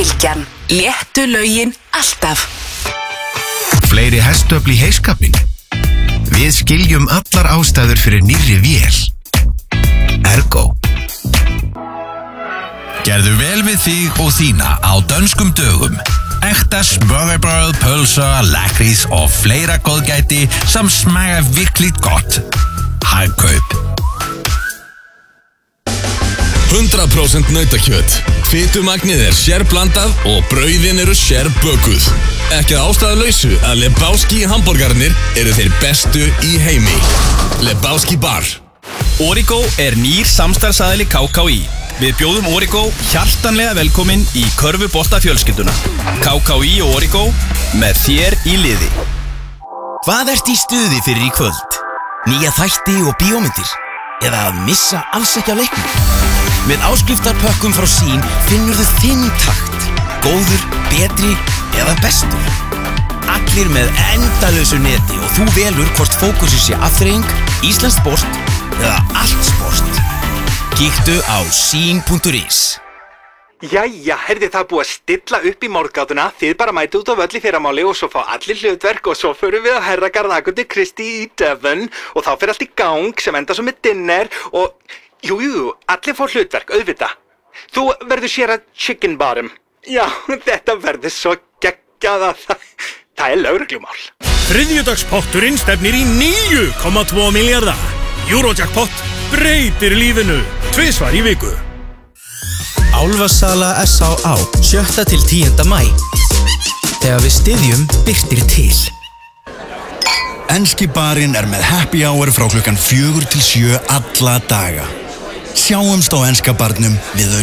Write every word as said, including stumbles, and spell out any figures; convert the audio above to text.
Bylgjan. Léttu lögin alltaf. Fleiri hestöfl í heiskapinn. Við skiljum allar ástæður fyrir nýrri vél. Ergo. Gerðu vel við þig og þína á dönskum dögum. Ekta smørrebrød, pølser, lakrits og flere godgæti, som smager virkelig godt. Hagkaup. hundrað prósent nautakjöt. Fitumagnið er sérblandað og brauðin eru sérbökuð. Ekki að ástæðulausu að Lebowski hamborgarnir eru þeir bestu í heimi. Lebowski Bar. Origo er nýr samstarfsaðili K K í. Við bjóðum Origo hjartanlega velkomin í körfubolta fjölskylduna. K K í og Origo með þér í liði. Hvað ert í stuði fyrir í kvöld? Nýja þætti og bíómyndir? Eða að missa alls ekki af leiknum? Með áskriftarpökkum frá Sín finnur þú þinn takt. Góður, betri eða bestur. Allir með endalausu neti og þú velur hvort fókusið sé afþreying, íslenskt sport eða allt sport. Kíktu á sín punktur is. Jæja, herði það búið að stilla upp í morgátuna, þið bara mæti út á völl í fyrramáli og svo fá allir hlutverk og svo förum við á Herragarð Akuti Kristi í Devon og þá fer allt í gang sem enda svo með dinner og jú, jú, allir fá hlutverk, auðvitað. Þú verður sér að chicken bottom. Já, þetta verður svo geggjað að það, það er lögreglumál. Þriðjudagspotturinn stefnir í níu komma tvo milljarða. Eurojackpot breytir lífinu, tvisvar í viku. Álfasala S á á, sjötta til tíunda maí. Þegar við styðjum, birtir til. Enski barinn er með happy hour frá klukkan fjögur til sjö alla daga. Sjáumst á enska barnum við